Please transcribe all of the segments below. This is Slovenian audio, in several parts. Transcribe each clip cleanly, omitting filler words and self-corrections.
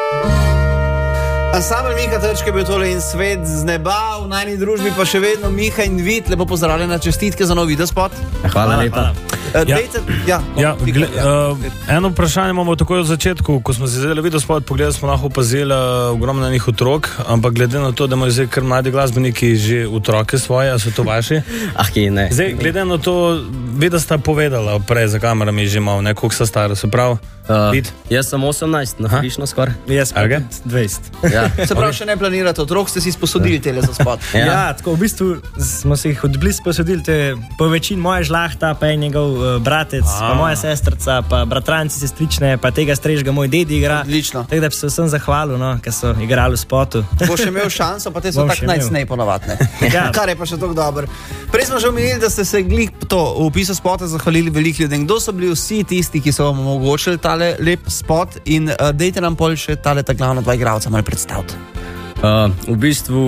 Ansambel Miha Trčka je bil tole in svet z neba, v najni družbi pa še vedno Miha in Vid. Lepo pozdravljena, čestitke za nov videospot. Hvala lepa. Eno vprašanje imamo takoj od začetku. Ko smo si vzeli videospot, pogledali smo lahko opazili ogromno njih otrok, ampak glede na to, da imajo zdaj kar mladi glasbeniki že otroke svoje, a so to vaši? Ne. Zdaj, glede na to, vi da sta povedala prej za kamerami že malo, koliko sta stara, se pravi? Jaz sem 18, napišno skoraj. Jaz pa 20. Ja. Se pravi, še ne planirate otrok, ste si sposodili tele za spot. Ja, tako v bistvu smo si jih odblizu posodili, to je po večini moja žlahta, pa je njegov bratec, pa moja sestrca, pa bratranci, sestrične, pa tega strežga moj dedi igra. Odlično. Tako da bi se vsem zahvalil, ker so igrali v spotu. Bo še imel šanso, pa te so tak najcnej ponovadne. Ja. Kar je pa še tako dobro. Prej smo že omenili, da ste se glih to v opisu spota zahvalili veliko ljudem. Kdo so bili vsi tisti, ki so vam omogočili tale lep spot in dejte nam pol še tale ta glavna dva igralca malo predstaviti. V bistvu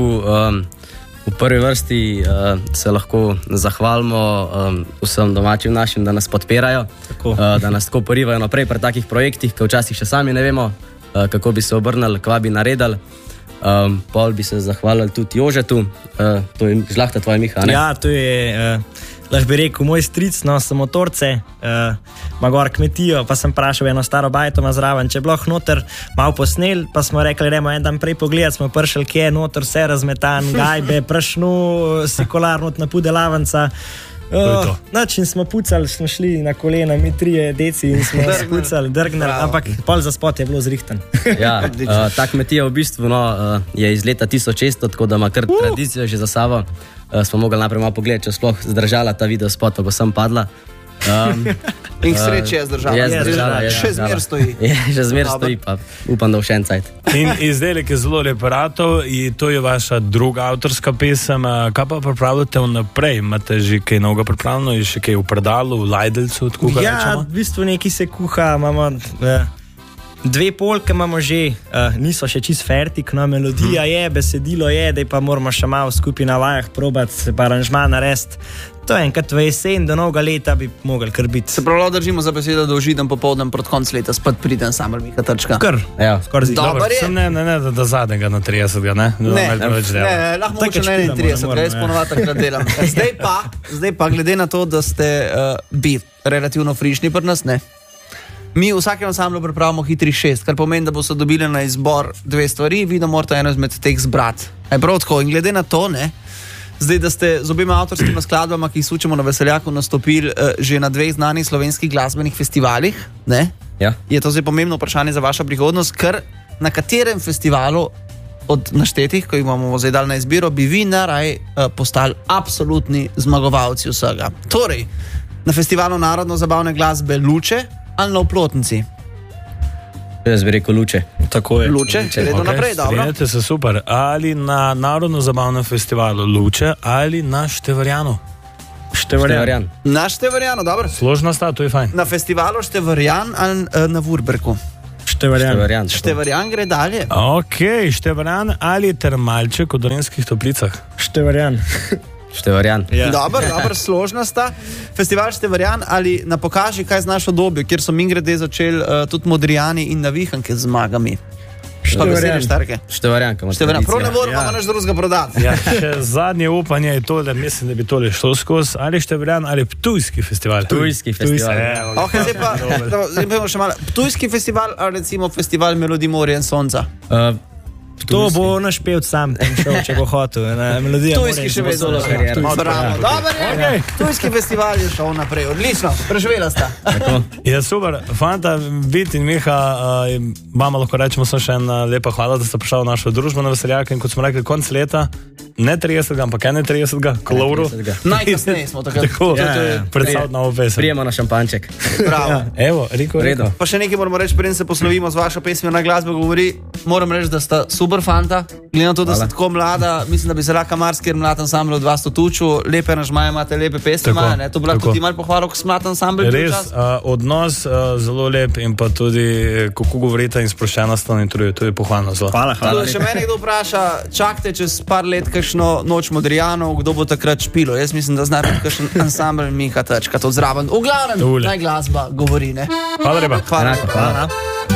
v prvi vrsti se lahko zahvalimo vsem domačim našim, da nas podpirajo, da nas tako porivajo naprej pri takih projektih, ki včasih še sami ne vemo, kako bi se obrnili, kva bi naredili. Pol bi se zahvalili tudi Jožetu, to je žlahta tvoja Miha, ne? Ja, to je, lahko bi rekel, moj stric, no, sem motorce, ima gor kmetijo, pa sem prašal eno staro bajto ima zraven, če je bilo noter malo posnel, pa smo rekli, gremo en dan prej pogledati, smo prišli, kje je noter, vse razmetan, gajbe, prašnu, sikolar, not na pudelavnica. In smo pucali, smo šli na kolena, mi 3 deci in smo pucali, drgnali, ampak pol za spot je bilo zrihten. Ja, ta kmetija v bistvu je iz leta 1600, tako da ima kar tradicijo že za sabo. Smo mogli najprej malo pogledati, če sploh zdržala ta video spot, pa sem padla. In sreče je zdržala. Še zmer stoji. Še zmer stoji, pa upam, da v še en cajt. In izdelek je zelo lep ratov in to je vaša druga avtorska pesem. Kaj pa pripravljate vnaprej? Imate že kaj novega pripravljeno? Je še kaj v predalu, v lajdelcu? Ja, v bistvu nekaj se kuha, imamo 2 polke imamo že, niso še čist fertik, no, melodija je, besedilo je, da pa moramo še malo skupaj na vajah probati, pa aranžma narediti. To je enkrat v jesen, do novega leta bi mogli kar biti. Se prav držimo za besedo, da užidam popoldan proti koncu leta spet pride ansambel Miha Trčka. Kar, ja. Skoraj zdi. Dobar je. Ne, da zadnjega na 30, ne? Ne, lahko moče na 31, jaz ponovati takrat delam. Zdaj pa, glede na to, da ste bili relativno frišni pri nas, ne? Mi v vsakem ansamblu pripravimo hitri 6, kar pomeni, da bo so dobili na izbor 2 stvari, vi da morate eno izmed teh zbrati. Prav tako, in glede na to, ne, zdaj, da ste z obima avtorskima skladbama, ki jih sučemo na Veseljaku, nastopili že na 2 znanih slovenskih glasbenih festivalih, ne? Ja. Je to zdaj pomembno vprašanje za vašo prihodnost, ker na katerem festivalu od naštetih, ko jih bomo zdaj dali na izbiro, bi vi naraj postali absolutni zmagovalci vsega. Torej, na festivalu narodno-zabavne glasbe Luče ali na Oplotnici? Jaz bi rekel Luče. Tako je. Luče, redno naprej, dobro. Strinjate se, super. Ali na narodno-zabavnem festivalu Luče ali na Števarjanu? Števarjan. Na Števarjanu, dobro. Složna sta, to je fajn. Na festivalu Števarjan ali na Vurberku? Števarjan gre dalje. Ok, Števarjan ali Termalček v Dolenjskih Toplicah? Števarjan. Ja. Dobro, složna sta. Festival Števarjan ali na Pokaži, kaj znaš o Dobju, kjer so mingrede začeli tudi Modrijani in Navihanke z zmagami. Števarjan. Prav ne moramo pa naš drugega prodati. Ja, še zadnje upanje je to, da mislim, da bi tole šlo skozi. Ali Števarjan ali Ptujski festival? Ptujski festival. Zdaj pa še malo. Ptujski festival ali recimo festival Melodij morja in sonca? To bo naš pevc sam šel, če bo hotel. Ptujski še vedno Bravo, dobro je. Ptujski festival je šel naprej, odlično, preživela sta. Ja, super, fanta, Vid in Miha, vama lahko rečemo samo še ena lepa hvala, da ste prišli v našo družbo na Veseljaka in kot smo rekli, konc leta, ne 30, ampak 31, Klovru. Najkasneje smo takrat. Tako, predstavljati novo pesem. Prijemo na šampanček. Bravo. Evo, redo. Pa še nekaj moramo reči, preden se poslovimo z vašo pesmijo Na glasbo govori, moram reči, da sta super fanta, glede na to, da ste tako mlada, mislim, da bi se lahko marsikaj mlad ansambl od vas to tučil, lepe aranžmaje imate, lepe pesmi imajo, ne? To bi lahko ti malo pohvalil, ko si mlad ansambl. Res, odnos zelo lep in pa tudi, kako govorite in sproščenost in to je pohvalno zelo. Hvala. Še mene kdo vpraša, čakajte čez par let kakšno Noč Modrijanov, kdo bo takrat špilo? Jaz mislim, da zna biti kakšen ansambl Miha Trčka, to zraven. V glavnem, naj glasba govori, ne? Hvala lepa. Hvala.